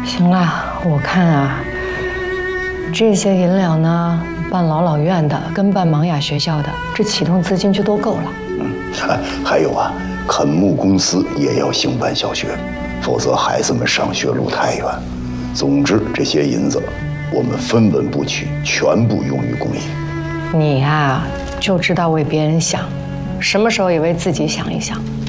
行了，我看啊，这些银两呢，办老老院的跟办盲哑学校的，这启动资金就都够了。 还有啊，垦牧公司也要兴办小学，否则孩子们上学路太远。总之，这些银子我们分文不取，全部用于公益。 你呀，就知道为别人想，什么时候也为自己想一想。